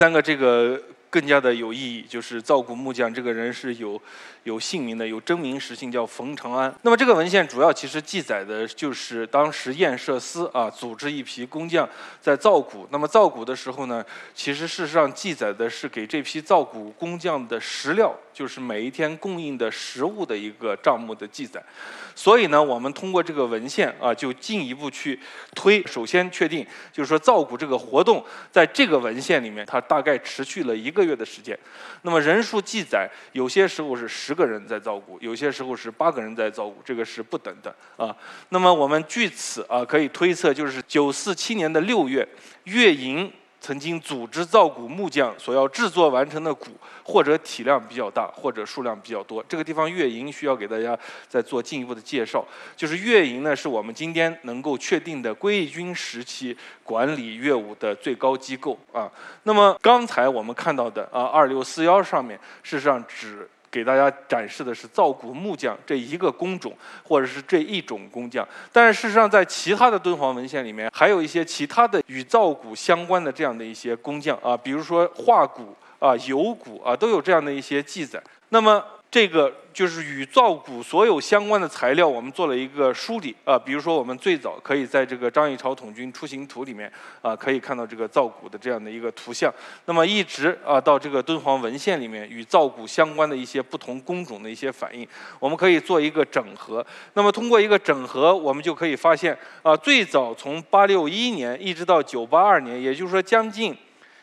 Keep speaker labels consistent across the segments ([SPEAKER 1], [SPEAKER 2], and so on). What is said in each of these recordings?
[SPEAKER 1] 三个这个更加的有意义，就是造古木匠这个人是有姓名的，有真名实姓，叫冯长安。那么这个文献主要其实记载的就是当时燕舍司组织一批工匠在造古。那么造古的时候呢，其实事实上记载的是给这批造古工匠的食料，就是每一天供应的食物的一个账目的记载。所以呢，我们通过这个文献就进一步去推，首先确定就是说造古这个活动在这个文献里面，它大概持续了1个月的时间。那么人数记载，有些时候是10个人在造古，有些时候是8个人在造古，这个是不等的那么我们据此可以推测，就是947年的6月，乐营曾经组织造古木匠所要制作完成的鼓，或者体量比较大，或者数量比较多。这个地方乐营需要给大家再做进一步的介绍，就是乐营呢是我们今天能够确定的归义军时期管理乐舞的最高机构那么刚才我们看到的2641上面，事实上只给大家展示的是造古木匠这一个工种，或者是这一种工匠。但是事实上，在其他的敦煌文献里面，还有一些其他的与造古相关的这样的一些工匠比如说画鼓油鼓都有这样的一些记载。那么这个就是与造古所有相关的材料，我们做了一个梳理比如说我们最早可以在这个张议潮统军出行图里面可以看到这个造古的这样的一个图像。那么一直到这个敦煌文献里面与造古相关的一些不同工种的一些反应，我们可以做一个整合。那么通过一个整合，我们就可以发现最早从861年一直到982年，也就是说将近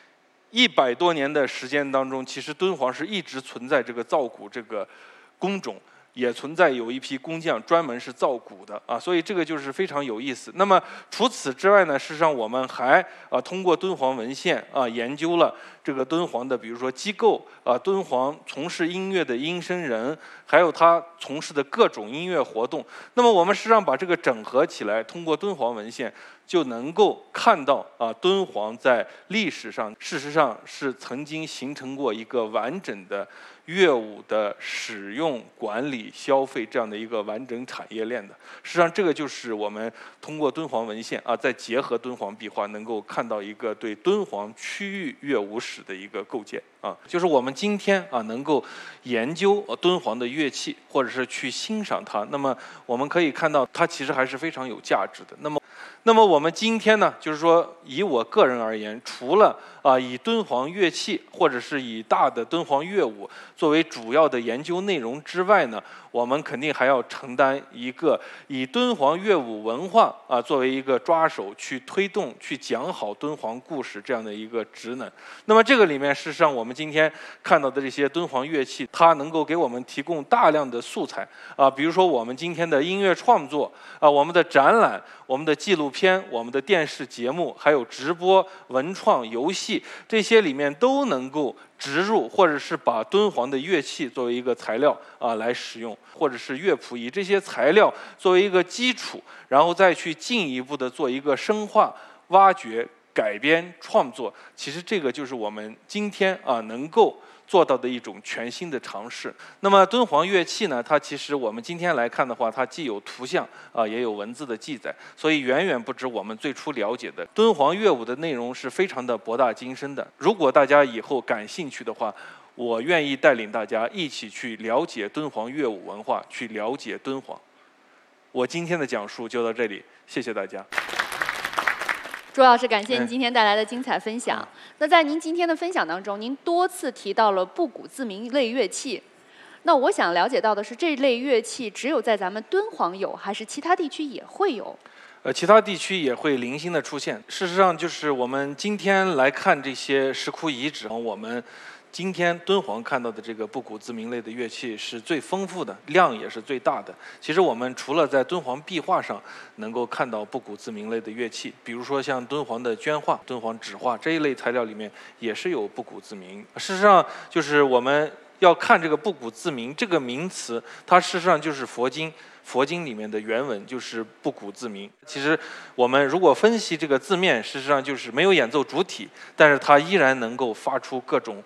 [SPEAKER 1] 100多年的时间当中，其实敦煌是一直存在这个造古这个工种，也存在有一批工匠专门是造古的所以这个就是非常有意思。那么除此之外呢，事实上我们还通过敦煌文献研究了这个敦煌的，比如说机构敦煌从事音乐的音声人，还有他从事的各种音乐活动。那么我们实际上把这个整合起来，通过敦煌文献就能够看到敦煌在历史上事实上是曾经形成过一个完整的乐舞的使用、管理、消费这样的一个完整产业链的。实际上这个就是我们通过敦煌文献再结合敦煌壁画，能够看到一个对敦煌区域乐舞史的一个构建就是我们今天能够研究敦煌的乐器，或者是去欣赏它，那么我们可以看到它其实还是非常有价值的。那么我们今天呢，就是说以我个人而言，除了以敦煌乐器或者是以大的敦煌乐舞作为主要的研究内容之外呢，我们肯定还要承担一个以敦煌乐舞文化作为一个抓手，去推动、去讲好敦煌故事这样的一个职能。那么这个里面，事实上我们今天看到的这些敦煌乐器，它能够给我们提供大量的素材比如说我们今天的音乐创作我们的展览、我们的纪录片、我们的电视节目，还有直播、文创、游戏，这些里面都能够植入，或者是把敦煌的乐器作为一个材料来使用，或者是乐谱以这些材料作为一个基础，然后再去进一步的做一个深化、挖掘、改编、创作。其实这个就是我们今天能够做到的一种全新的尝试。那么敦煌乐器呢，它其实我们今天来看的话，它既有图像也有文字的记载，所以远远不止我们最初了解的。敦煌乐舞的内容是非常的博大精深的。如果大家以后感兴趣的话，我愿意带领大家一起去了解敦煌乐舞文化，去了解敦煌。我今天的讲述就到这里，谢谢大家。
[SPEAKER 2] 朱老师，感谢您今天带来的精彩分享。那在您今天的分享当中，您多次提到了布谷自鸣类乐器。那我想了解到的是，这类乐器只有在咱们敦煌有，还是其他地区也会有？
[SPEAKER 1] 其他地区也会零星的出现。事实上，就是我们今天来看这些石窟遗址，我们今天敦煌看到的这个布谷自鸣类的乐器是最丰富的，量也是最大的。其实我们除了在敦煌壁画上能够看到布谷自鸣类的乐器，比如说像敦煌的绢画、敦煌纸画这一类材料里面也是有布谷自鸣。事实上，就是我们要看这个布谷自鸣这个名词，它事实上就是佛经里面的原文，就是布谷自鸣。其实我们如果分析这个字面，事实上就是没有演奏主体，但是它依然能够发出各种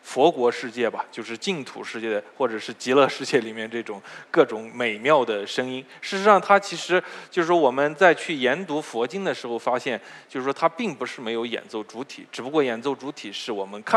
[SPEAKER 1] 佛国世界吧，就是净土世界或者是极乐世界里面这种各种美妙的声音。事实上，它其实就是说我们在去研读佛经的时候发现，就是说它并不是没有演奏主体，只不过演奏主体是我们看